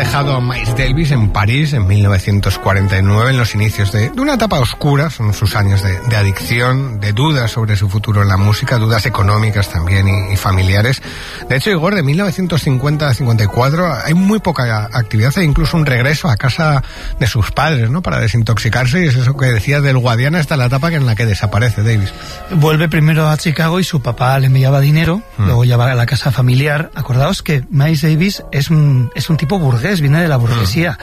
dejado a Miles Davis en París en 1949, en los inicios de una etapa oscura. Son sus años de adicción, de dudas sobre su futuro en la música, dudas económicas también y familiares. De hecho, Igor, de 1950 a 54 hay muy poca actividad e incluso un regreso a casa de sus padres, ¿no?, para desintoxicarse, y es eso que decía del Guadiana hasta la etapa en la que desaparece Davis. Vuelve primero a Chicago y su papá le enviaba dinero, luego ya va a la casa familiar. Acordaos que Miles Davis es un tipo burgués, viene de la burguesía.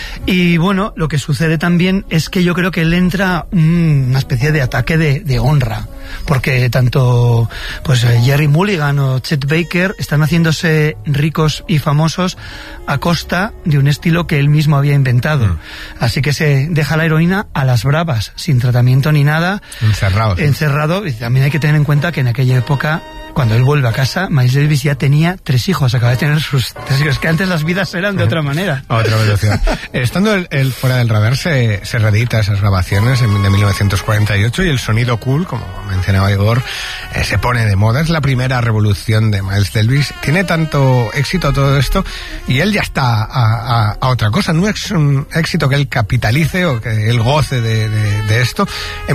Y bueno, lo que sucede también es que yo creo que él entra una especie de ataque de honra, porque tanto pues Jerry Mulligan o Chet Baker están haciéndose ricos y famosos a costa de un estilo que él mismo había inventado. Así que se deja la heroína a las bravas, sin tratamiento ni nada. Encerrado. Y también hay que tener en cuenta que en aquella época, cuando él vuelve a casa, Miles Davis ya tenía 3 hijos, acaba de tener sus 3 hijos, que antes las vidas eran de otra manera. A otra velocidad. Estando él fuera del radar, se reedita esas grabaciones de 1948 y el sonido cool, como mencionaba Igor, se pone de moda. Es la primera revolución de Miles Davis. Tiene tanto éxito todo esto y él ya está a otra cosa. No es un éxito que él capitalice o que él goce de esto. En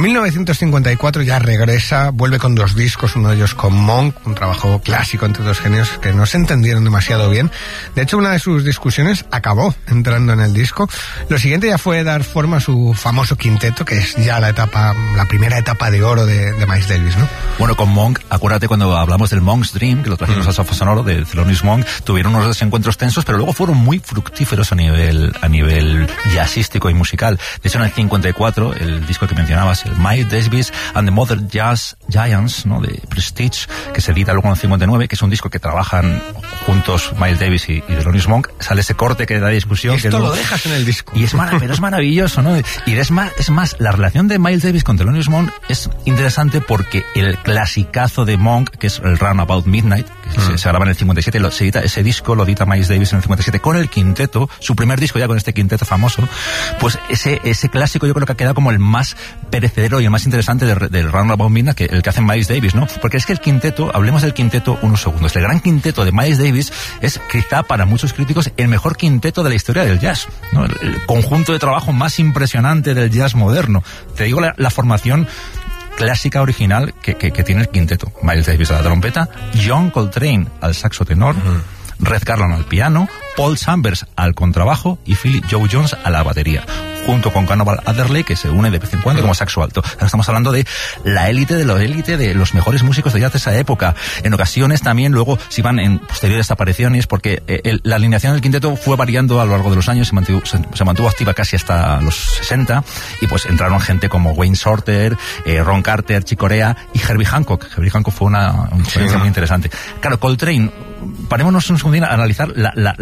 1954 ya regresa, vuelve con 2 discos, uno de ellos con Monk, un trabajo clásico entre 2 genios que no se entendieron demasiado bien. De hecho, una de sus discusiones acabó entrando en el disco. Lo siguiente ya fue dar forma a su famoso quinteto, que es ya la primera etapa de oro de Miles Davis, ¿no? Bueno, con Monk, acuérdate cuando hablamos del Monk's Dream, que lo trajimos al sofá sonoro de Thelonious Monk, tuvieron unos desencuentros tensos, pero luego fueron muy fructíferos a nivel jazzístico y musical. De hecho, en el 54, el disco que mencionabas, el Miles Davis and the Modern Jazz Giants, ¿no?, de Prestige, que se edita luego en el 59, que es un disco que trabajan juntos Miles Davis y Thelonious Monk, sale ese corte que da discusión. Esto que lo dejas en el disco. Y pero es maravilloso, ¿no? Y es más, la relación de Miles Davis con Thelonious Monk es interesante porque el clasicazo de Monk, que es el Round About Midnight, que se graba en el 57, se edita, ese disco lo edita Miles Davis en el 57 con el quinteto, su primer disco ya con este quinteto famoso. Pues ese clásico yo creo que ha quedado como el más perecedero y el más interesante del Round About Midnight, que el que hace Miles Davis, ¿no? Porque es que el quinteto, hablemos del quinteto unos segundos. El gran quinteto de Miles Davis es quizá para muchos críticos el mejor quinteto de la historia del jazz, ¿no? El conjunto de trabajo más impresionante del jazz moderno. Te digo la formación clásica original que tiene el quinteto. Miles Davis a la trompeta, John Coltrane al saxo tenor, Red Garland al piano, Paul Chambers al contrabajo y Philly Joe Jones a la batería, junto con Cannonball Adderley, que se une de vez en cuando como saxo alto. Ahora estamos hablando de la élite de los mejores músicos de jazz de esa época. En ocasiones también luego se iban en posteriores apariciones, porque la alineación del quinteto fue variando a lo largo de los años, se mantuvo activa casi hasta los 60, y pues entraron gente como Wayne Shorter, Ron Carter, Chick Corea y Herbie Hancock. Herbie Hancock fue una experiencia muy interesante. Claro, Coltrane, parémonos un segundín a analizar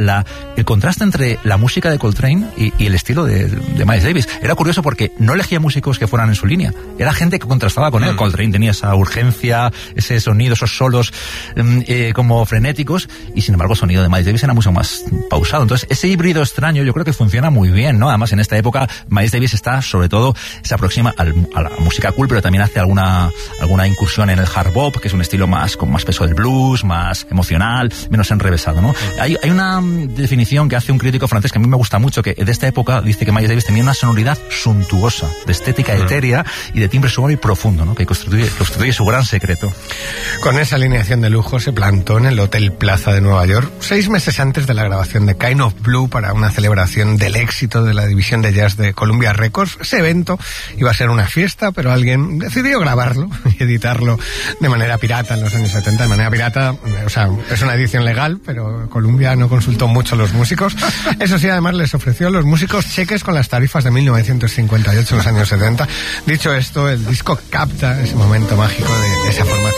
el contraste entre la música de Coltrane y el estilo de Miles Davis. Era curioso porque no elegía músicos que fueran en su línea, era gente que contrastaba con él. Coltrane tenía esa urgencia, ese sonido, esos solos como frenéticos, y sin embargo el sonido de Miles Davis era mucho más pausado. Entonces ese híbrido extraño yo creo que funciona muy bien, ¿no? Además en esta época Miles Davis se aproxima a la música cool, pero también hace alguna incursión en el hard bop, que es un estilo con más peso del blues, más emocional, menos enrevesado, ¿no? Hay una definición que hace un crítico francés que a mí me gusta mucho, que de esta época dice que Miles Davis tenía una sonoridad suntuosa, de estética etérea y de timbre suave y profundo, ¿no?, que constituye su gran secreto. Con esa alineación de lujo se plantó en el Hotel Plaza de Nueva York 6 meses antes de la grabación de Kind of Blue para una celebración del éxito de la división de jazz de Columbia Records. Ese evento iba a ser una fiesta, pero alguien decidió grabarlo y editarlo de manera pirata en los años 70. De manera pirata, o sea, es una edición legal, pero Columbia no consultó mucho a los músicos. Eso sí, además les ofreció a los músicos cheques con las tarifas de 1958 en los años 70. Dicho esto, el disco capta ese momento mágico de esa formación.